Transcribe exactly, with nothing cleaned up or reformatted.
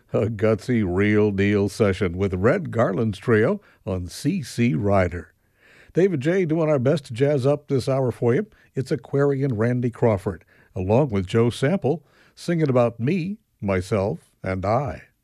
A gutsy, real deal session with Red Garland's trio on C C Rider. David J. doing our best to jazz up this hour for you. It's Aquarian Randy Crawford, along with Joe Sample, singing about me, myself, and I.